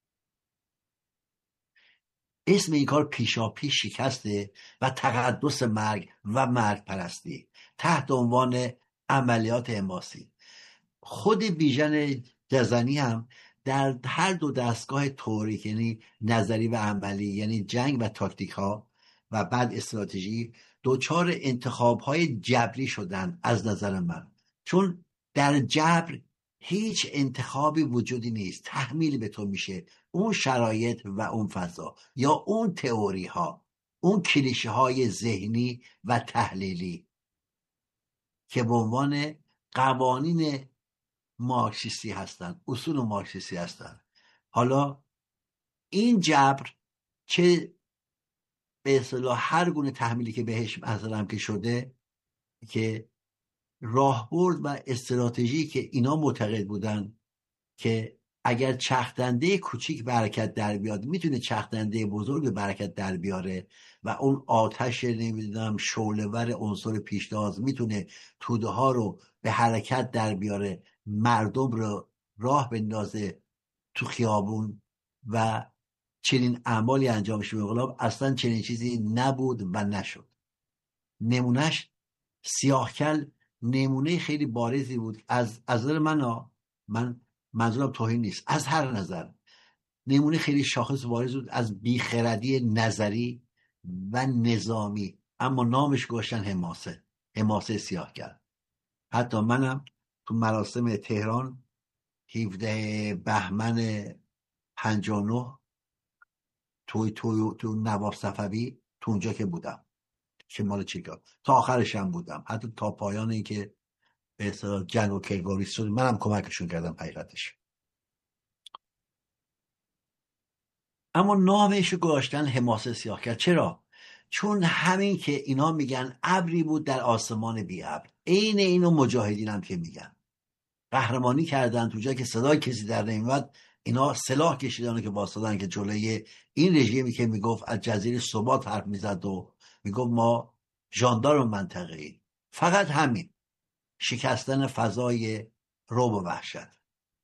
اسم این کار پیشاپیش شکسته و تقدس مرگ و مرگ پرستی تحت عنوان عملیات حماسی. خود بیژن جزنی هم در هر دو دستگاه تئوریک، یعنی نظری و عملی، یعنی جنگ و تاکتیک ها و بعد استراتژی، دوچار انتخاب های جبری شدن از نظر من. چون در جبر هیچ انتخابی وجودی نیست، تحمیل به تو میشه اون شرایط و اون فضا یا اون تئوری ها، اون کلیشه های ذهنی و تحلیلی که به عنوان قوانین مارکسیستی هستن، اصول مارکسیستی هستن. حالا این جبر چه به اصطلاح هر گونه تحمیلی که بهش مثلا که شده، که راهبرد و استراتژی که اینا معتقد بودن که اگر چرخدنده کوچیک برکت در بیاد میتونه چرخدنده بزرگ برکت در بیاره و اون آتش نمیدونم شعله‌ور عنصر پیشتاز میتونه توده ها رو به حرکت در بیاره، مردم رو راه بندازه تو خیابون و چنین اعمالی انجام شه. به انقلاب اصلا چنین چیزی نبود و نشد. نمونهش سیاهکل نمونه خیلی بارزی بود از نظر من منظورم توهین نیست، از هر نظر نمونه خیلی شاخص بارز بود از بیخردی نظری و نظامی، اما نامش گذاشتن حماسه سیاهکل. حتی منم تو مراسم تهران 17 بهمن 59 تو نواب صفوی تو اونجا که بودم، شمال چیکار تا آخرش هم بودم، حتی تا پایان این که به اصطلاح جنگ و کلگاریس شد منم کمکشون کردم حقیقتش. اما نامش رو گذاشتن حماسه سیاهکل. چرا؟ چون همین که اینا میگن ابری بود در آسمان بی ابر، عین اینو مجاهدین هم که میگن قهرمانی کردن تو جایی که صدای کسی در نمیومد، اینا سلاح کشیدن که واسطادن که جلوی این رژیمی که میگفت از جزیره ثبات حرف میزد و میگفت ما ژاندارم منطقه ای، فقط همین شکستن فضای رعب و وحشت.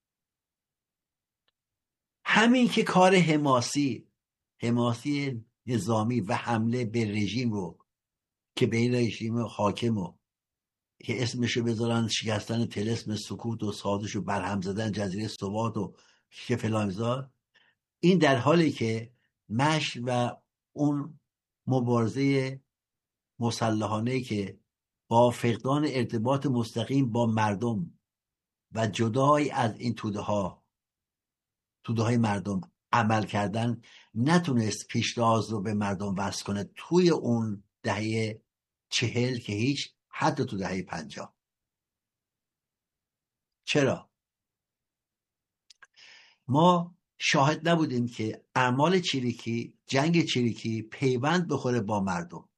همین که کار حماسی نظامی و حمله به رژیم رو که به این رژیم حاکم رو که اسمشو بذارن شکستن طلسم سکوت و سازش و برهم زدن جزیره ثبات و که فلان، این در حالی که مشی و اون مبارزه مسلحانه که با فقدان ارتباط مستقیم با مردم و جدای از این توده های مردم عمل کردن نتونست پیشتاز رو به مردم وصل کنه توی اون دهه 40 که هیچ، حتی تو دهه 50. چرا؟ ما شاهد نبودیم که اعمال چریکی، جنگ چریکی پیوند بخوره با مردم.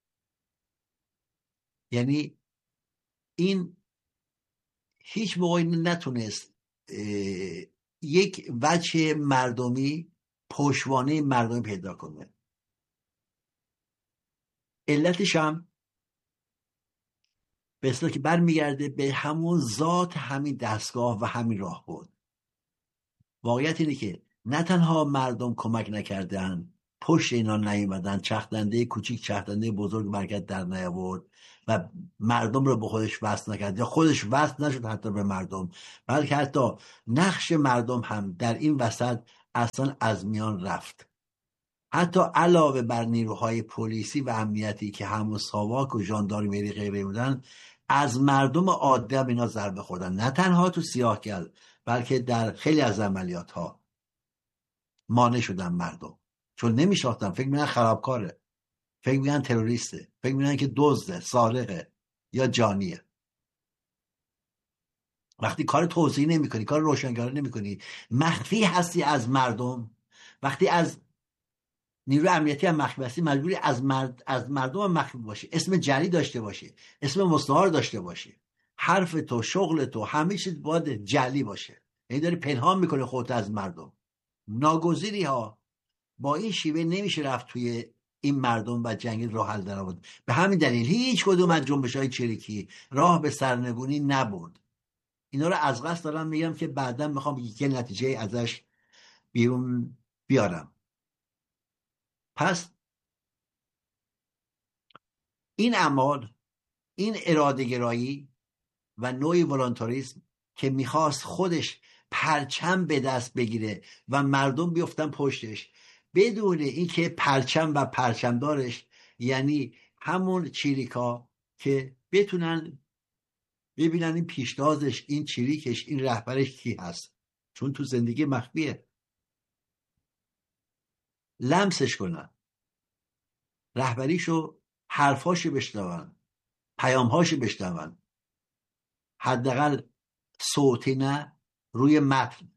یعنی این هیچ موقعی نتونست یک وجه مردمی، پشتوانه مردمی پیدا کنه. علتش هم به اصطلاح که برمیگرده به همون ذات همین دستگاه و همین راه بود. واقعیت اینه که نه تنها مردم کمک نکردن پشت اینا نیومدن، چرخدنده کوچیک چرخدنده بزرگ مرکز در نیاورد و مردم رو به خودش وصل نکرد یا خودش وصل نشد حتی به مردم، بلکه حتی نقش مردم هم در این وسط اصلا از میان رفت. حتی علاوه بر نیروهای پلیسی و امنیتی که همون ساواک و ژاندارمری غیره بودن، از مردم عادی هم اینا ضربه خوردن، نه تنها تو سیاهگل بلکه در خیلی از عملیات ها مانع شدن مردم، چون نمیشناختن، فکر میکنن خرابکاره، فکر میکنن تروریسته، فکر میکنن که دزده، سارقه یا جانیه. وقتی کار توزیع نمیکنی، کار روشنگری نمیکنی، مخفی هستی از مردم، وقتی از نیروی امنیتی هم مخفی هستی، مجبوری از مردم هم مخفی باشی، اسم جعلی داشته باشی، اسم مستعار داشته باشی، حرف تو، شغل تو، همه چیز باید جعلی باشه، یعنی داری پنهان میکنه خودت از مردم. ناگزیری ها. با این شیوه نمیشه رفت توی این مردم و جنگ راه حل در آورد. به همین دلیل هیچ کدوم از جنبش‌های چریکی راه به سرنگونی نبرد. اینا رو از قصد دارم میگم که بعدا میخوام یک نتیجه ازش بیرون بیارم. پس این اعمال، این اراده گرایی و نوعی والانتاریسم که میخواست خودش پرچم به دست بگیره و مردم بیفتن پشتش بدون اینکه پرچم و پرچمدارش، یعنی همون چریکا که بتونن ببینن این پیشتازش، این چریکش، این رهبرش کی هست، چون تو زندگی مخفیه، لمسش کنن، رهبریشو، حرفاشو بشنون، پیامهاشو بشنون، حداقل صوتی نه، روی متن.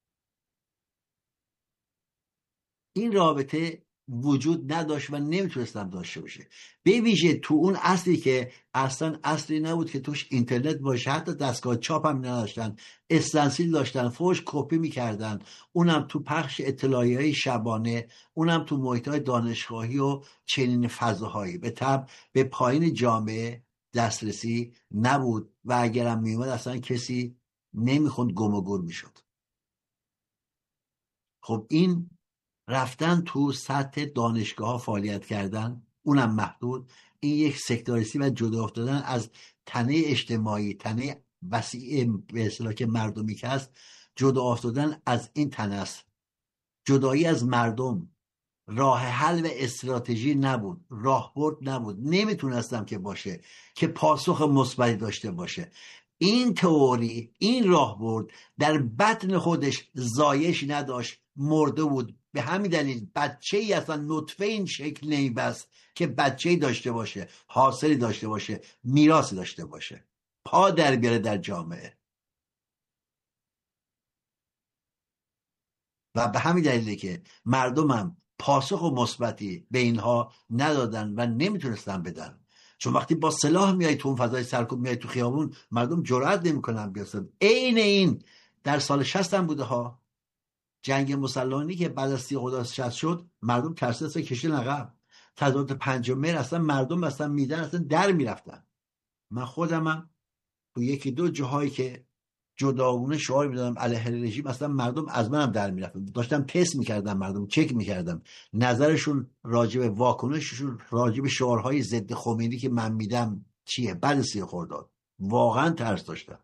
این رابطه وجود نداشت و نمیتونستم داشته باشه، به ویژه تو اون اصلی که اصلا اصلی نبود که توش اینترنت باشه، حتی دستگاه چاپ هم نداشتن، استنسیل داشتن، فوش کپی میکردن، اونم تو پخش اطلاعیه‌های شبانه، اونم تو محیط‌های دانشگاهی و چنین فضاهایی. به طبع به پایین جامعه دسترسی نبود و اگرم میومد اصلا کسی نمیخوند، گم و گور میشد. خب این رفتن تو سطح دانشگاه ها فعالیت کردن، اونم محدود، این یک سکتاریستی و جدا افتادن از تنه اجتماعی، تنه وسیع به اصطلاح که مردمی که هست، جدا افتادن از این تنه است. جدایی از مردم راه حل و استراتژی نبود، راهبرد نبود، نمیتونستم که باشه که پاسخ مثبتی داشته باشه. این تئوری، این راهبرد در بطن خودش زایش نداشت، مرده بود. به همین دلیل بچه‌ای اصلا نطفه این شکل نمیبست که بچه‌ای داشته باشه، حاصلی داشته باشه، میراثی داشته باشه، پا در بیاره در جامعه. و به همین دلیله که مردمم پاسخ و مثبتی به اینها ندادن و نمیتونستن بدن، چون وقتی با سلاح میای تو اون فضای سرکوب، میای تو خیابون، مردم جرئت نمیکنن بیاستن. عین این در سال 60 هم بوده ها، جنگ مسلحانه که بعد از 60 شد، مردم ترسیدن کشیدن عقب. تظاهرات 5 مهر اصلا مردم اصلا میدن، اصلا در میرفتن. من خودمم تو یکی دو جاهایی که جداگونه شعار میدادم علیه رژیم، اصلا مردم از منم در میرفتن، داشتم تست میکردم، مردم چک میکردم نظرشون راجع به واکنششون راجع به شعارهای ضد خمینی که من میدم چیه بعد 30 خرداد. واقعا ترس داشتم.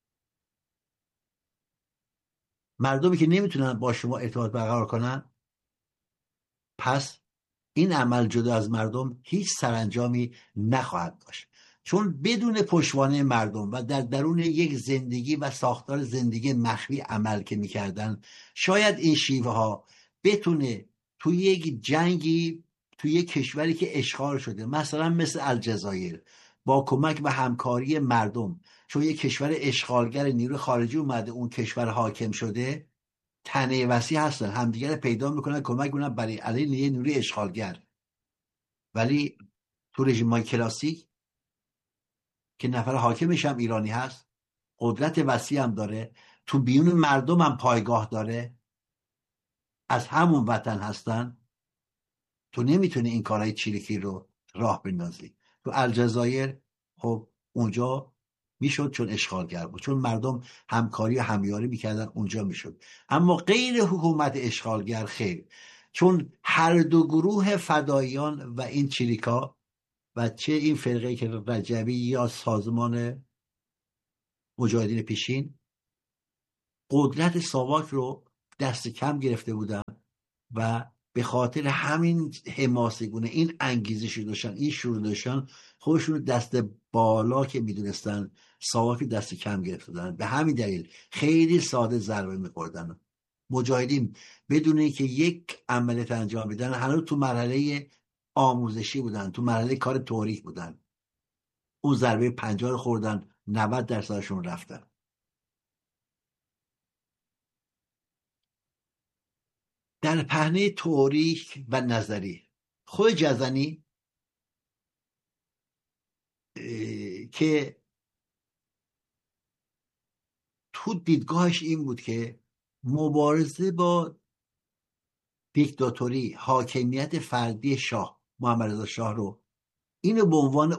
مردمی که نمیتونن با شما ارتباط برقرار کنن، پس این عمل جدا از مردم هیچ سرانجامی نخواهد داشت، چون بدون پشتوانه مردم و در درون یک زندگی و ساختار زندگی مخفی عمل که میکردن، شاید این شیوه ها بتونه توی یک جنگی، توی یک کشوری که اشغال شده، مثلا مثل الجزایر، با کمک و همکاری مردم، چون یک کشور اشغالگر نیروی خارجی اومده اون کشور حاکم شده، تنه وسیع هستن، همدیگر پیدا میکنن، کمک میکنن برای علیه نیروی اشغالگر. ولی تو رژیم‌های کلاسیک که نفر حاکمش هم ایرانی هست، قدرت وسیع هم داره، تو بیون مردم هم پایگاه داره، از همون وطن هستن، تو نمیتونی این کارهای چریکی رو راه بندازی. تو الجزایر خب اونجا میشد چون اشغالگر بود، چون مردم همکاری و همیاری میکردن، اونجا میشد. اما غیر حکومت اشغالگر خیر. چون هر دو گروه فداییان و این چریکا و چه این فرقه که رجبی یا سازمان مجاهدین پیشین قدرت ساواک رو دست کم گرفته بودن و به خاطر همین حماسه‌گونه این انگیزش داشتن، این شروع داشتن، خودشون دست بالا که میدونستن ساواک دست کم گرفته بودن. به همین دلیل خیلی ساده ضربه میخوردن. مجاهدین بدون اینکه یک عملیات انجام بدن هنوز تو مرحله آموزشی بودن، تو مرحله کار تئوریک بودن. اون ضربه 50 رو خوردن، 90%شون رفتن. در پهنه تئوریک و نظری خود جزنی که تو دیدگاهش این بود که مبارزه با دیکتاتوری، حاکمیت فردی شاه محمد رضا شاه رو اینو به عنوان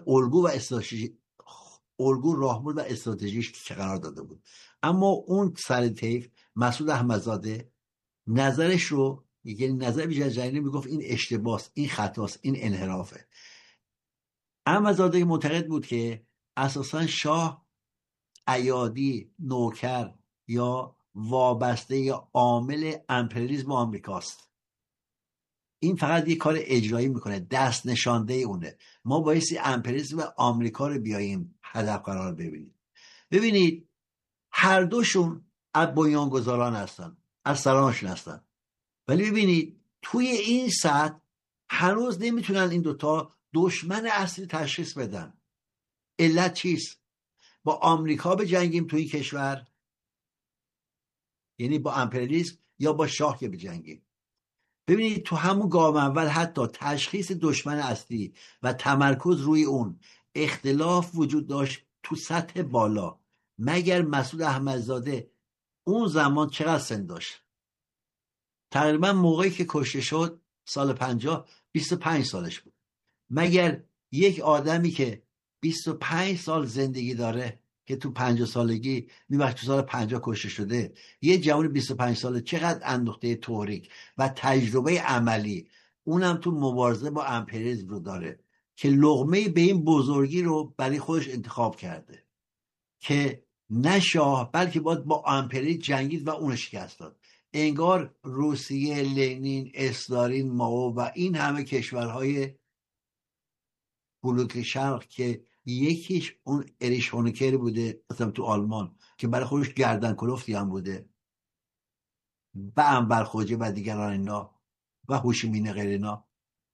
الگو راهبرد و استراتژیش قرار داده بود. اما اون سر طیف مسعود احمدزاده نظرش رو، یعنی نظر جزنی میگفت این اشتباهه، این خطاست، این انحرافه. احمدزاده معتقد بود که اساسا شاه ایادی، نوکر یا وابسته یا عامل امپریالیسم آمریکاست. این فقط یه کار اجرایی میکنه، دست نشانده اونه. ما بایستی امپریالیسم آمریکا رو بیاییم هدف قرار ببینید. ببینید هر دوشون از بنیانگذاران هستن، از سرانشون هستن، ولی ببینید توی این سطح هنوز نمیتونن این دوتا دشمن اصلی تشخیص بدن. علت چیست؟ با آمریکا بجنگیم توی این کشور، یعنی با امپریالیسم، یا با شاه که بجنگیم. ببینید تو همون گام اول حتی تشخیص دشمن اصلی و تمرکز روی اون اختلاف وجود داشت تو سطح بالا. مگر مسعود احمدزاده اون زمان چقدر سن داشت؟ تقریبا موقعی که کشته شد سال 50 25 سالش بود. مگر یک آدمی که 25 سال زندگی داره که تو 50 سالگی میبخش تو سال 50 کشته شده، یه جوان 25 ساله چقدر اندوخته تئوریک و تجربه عملی، اونم تو مبارزه با امپریالیسم رو داره که لقمه به این بزرگی رو برای خودش انتخاب کرده که نه شاه بلکه باید با امپریالیسم جنگید و اون شکست داد. انگار روسیه، لنین، استالین، مائو و این همه کشورهای بلوک شرق که یکیش اون اریش هونکر بوده مثلا تو آلمان که برای خودش گردن کلفتی هم بوده، و انور خوجه و دیگران اینا و هوشیمین غیر اینا،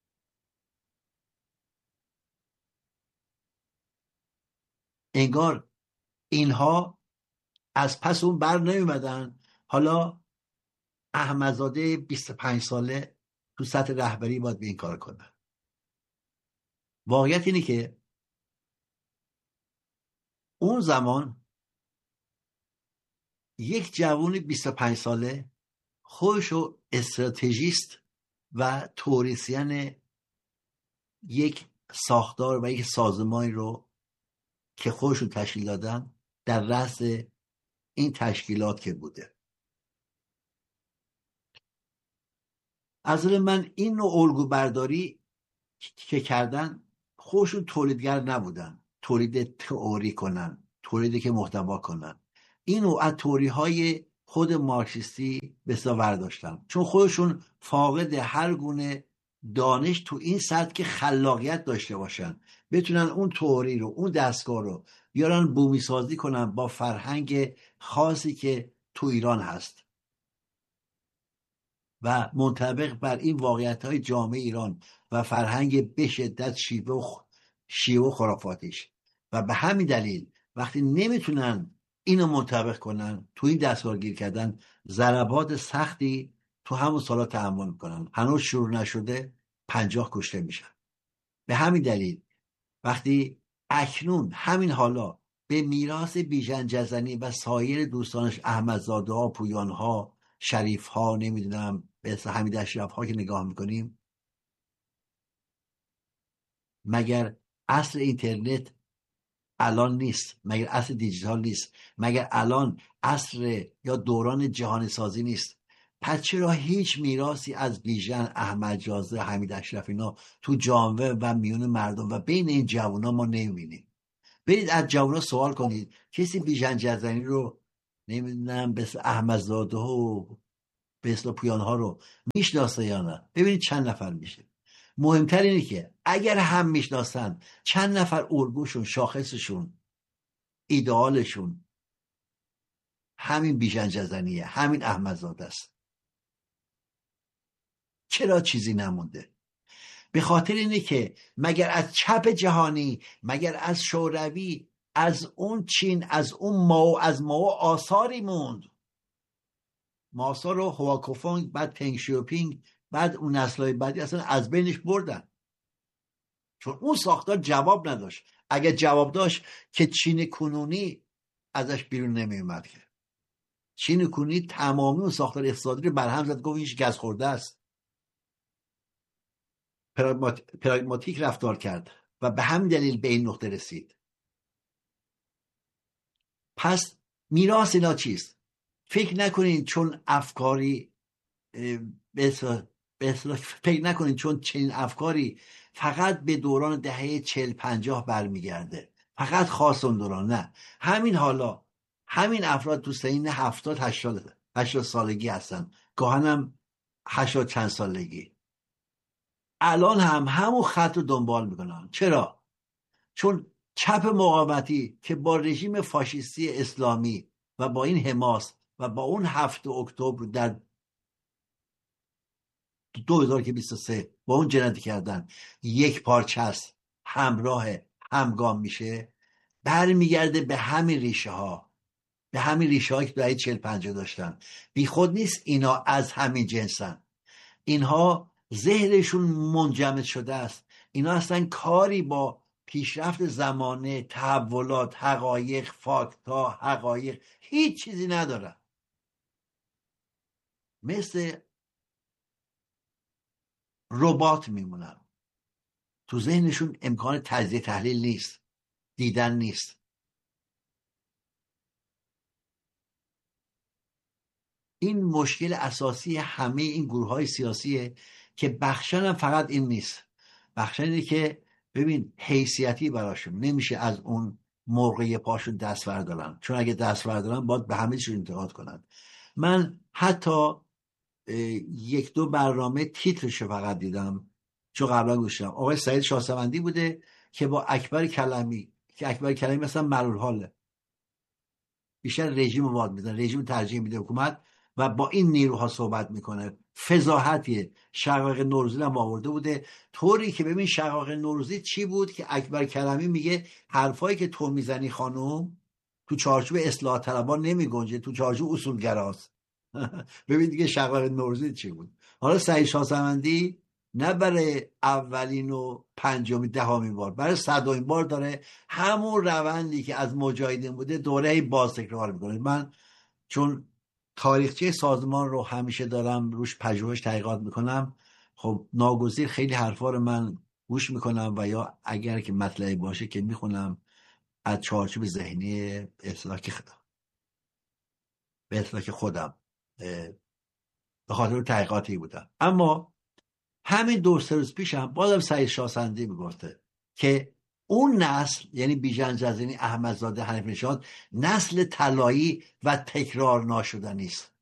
انگار اینها از پس اون بر نمیمدن. حالا احمدزاده 25 ساله تو سطح رهبری باید به این کار کنه. واقعیت اینه که اون زمان یک جوان 25 ساله خودشو استراتژیست و توریسین یک ساختار و یک سازمانی رو که خودشون تشکیل دادن در رأس این تشکیلات که بوده. از نظر من این نوع الگو برداری که کردن خودشون تولیدگر نبودن، تولید تئوری کنن، تولیدی که محتوا کنن. اینو از تئوری های خود مارکسیستی به استفاده داشتن، چون خودشون فاقد هر گونه دانش تو این سطح که خلاقیت داشته باشن، بتونن اون تئوری رو، اون دستگاه رو بیارن بومی سازی کنن با فرهنگ خاصی که تو ایران هست و منطبق بر این واقعیت‌های جامعه ایران و فرهنگ به شدت شیوه و خرافاتیش. و به همین دلیل وقتی نمیتونن اینو منطبق کنن، تو این دستگاه گیر کردن، ضربات سختی تو همون سالا تحمل میکنن. هنوز شروع نشده 50 کشته میشن. به همین دلیل وقتی اکنون همین حالا به میراث بیژن جزنی و سایر دوستانش احمدزاده ها، پویان ها، شریف ها، نمیدونم به حمید اشرف ها که نگاه میکنیم، مگر عصر اینترنت الان نیست؟ مگر عصر دیجیتال نیست؟ مگر الان عصر یا دوران جهانی سازی نیست؟ پس چرا هیچ میراثی از بیژن، احمد جاذر، حمید اشرف اینا تو جامعه و میون مردم و بین این جوونا ما نمیبینیم؟ برید از جوونا سوال کنید کسی بیژن جزنی رو نمیدونم به احمدزاده و به اصطلاح پویانها رو میشناسه یا نه؟ ببینید چند نفر میشه. مهمتر اینه که اگر هم میشناسن چند نفر الگوشون، شاخصشون، ایدئالشون همین بیژن جزنیه، همین احمدزاده است. چرا چیزی نمونده؟ به خاطر اینه که مگر از چپ جهانی، مگر از شوروی، از اون چین، از اون ماو، از ماو آثاری موند؟ ماسا رو هواکوفونگ، بعد تنگ شیوپینگ، بعد اون نسل‌های بعدی اصلا از بینش بردن، چون اون ساختار جواب نداشت. اگه جواب داشت که چین کنونی ازش بیرون نمی اومد. که چین کنونی تمامی اون ساختار اقتصادی رو برهم زد، گفت این گز خورده است، پراگماتیک رفتار کرد و به همین دلیل به این نقطه رسید. پس میراث اینا چیست؟ فکر نکنین چون افکاری فکر نکنین چون چنین افکاری فقط به دوران دهه 40-50 برمیگرده، فقط خاص اون دوران. نه، همین حالا همین افراد تو سنین 70-80 سالگی هستن، گاهنم 80 چند سالگی، الان هم همون خط رو دنبال میکنن. چرا؟ چون چپ مقاومتی که با رژیم فاشیستی اسلامی و با این حماس و با اون 7 اکتبر در 2023 با اون جنایتی کردن یک پارچه است، همراه، همگام میشه، برمیگرده به همین ریشه ها، به همین ریشه هایی که دهه 40-50 داشتن. بی خود نیست اینا از همین جنسن. اینها ذهنشون منجمد شده است. اینا اصلا کاری با پیشرفت زمانه، تحولات، حقایق، فاکتا، حقایق هیچ چیزی ندارن. مثل ربات میمونن. تو ذهنشون امکان تجزیه تحلیل نیست، دیدن نیست. این مشکل اساسی همه این گروه های سیاسیه که بخشن هم فقط این نیست. بخشن اینه که ببین حیثیتی براشون نمیشه از اون موقع پاشون دست بردارن، چون اگه دست بردارن باید به همه چیز انتقاد کنن. من حتی 1-2 برنامه تیترشو فقط دیدم، چون قبلا گوشتم. آقای سعید شاهسوندی بوده که با اکبر کلمی، که اکبر کلمی مثلا معلول حاله، بیشتر رژیم واد میزنه، رژیم ترجیح میده حکومت، و با این نیروها صحبت میکنه. فضاحتیه. شقایق نوروزی هم آورده بوده، طوری که ببین شقایق نوروزی چی بود که اکبر کلمی میگه حرفایی که تو میزنی خانوم تو چارچوب اصلاح طلبان نمیگنجه، تو چارچوب اصولگراست. ببین دیگه شقایق نوروزی چی بود. حالا سعید شاهسوندی نه برای اولین و پنجمین دهمین بار، برای 100مین بار داره همون روندی که از مجاهدین بوده دوره باز تکرار میکنه. من چون تاریخچه سازمان رو همیشه دارم روش پژوهش تحقیقات میکنم، خب ناگزیر خیلی حرفا رو من گوش میکنم و یا اگر که مطلبی باشه که میخونم از چارچوب ذهنی به اصطلاح که خودم به خاطر تحقیقاتی بودم. اما همین 2-3 روز پیشم بازم سعید شاهسوندی میگفته که اون نسل، یعنی بیژن جزنی، احمدزاده، حنیف نژاد، نسل طلایی و تکرار ناشدنی است.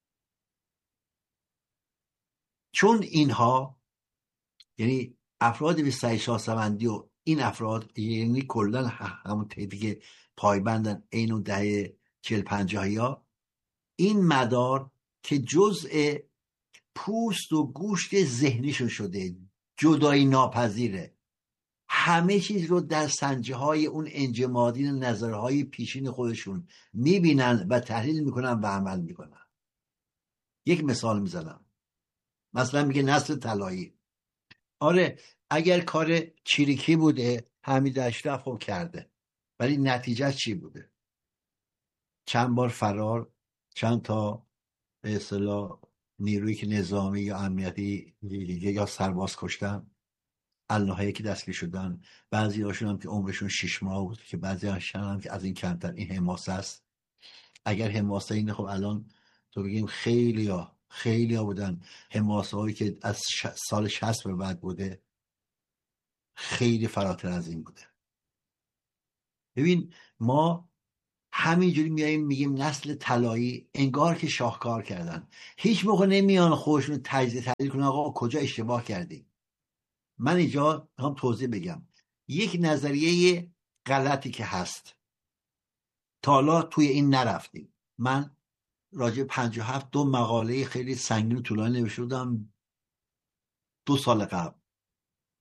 چون اینها، یعنی افرادی به سعید شاهسوندی و این افراد، یعنی کلا همون تعدادی که پایبندن این اون دهه 40-50 ها، این مدار که جزء پوست و گوشت ذهنیشون شده، جدایی ناپذیره، همه چیز رو در سنجه های اون انجمادین نظرهای پیشین خودشون میبینن و تحلیل میکنن و عمل میکنن. یک مثال میزنم، مثلا میگه نسل طلایی. آره، اگر کار چیریکی بوده حمید اشرف خب کرده، ولی نتیجه چی بوده؟ چند بار فرار، چند تا به اصطلاح نیرویی که نظامی یا امنیتی یا سرباز کشتن، النهایی که دستگیر شدن، بعضی هاشون هم که عمرشون 6 ماه بود، که بعضی هاشون هم که از این کمتر. این حماسه است. اگر حماسه اینه، خب الان تو بگیم خیلی ها بودن حماسه هایی که از سال 60 به بعد بوده خیلی فراتر از این بوده. ببین ما همینجوری میاییم میگیم نسل طلایی، انگار که شاهکار کردن، هیچ موقع نمیان خودشون تجزیه تحلیل کنن آقا کجا اشتباه کردیم. من اینجا هم توضیح بگم یک نظریه غلطی که هست تا حالا توی این نرفتیم. من راجع 57 دو مقاله خیلی سنگین و طولانی نوشته بودم 2 سال قبل.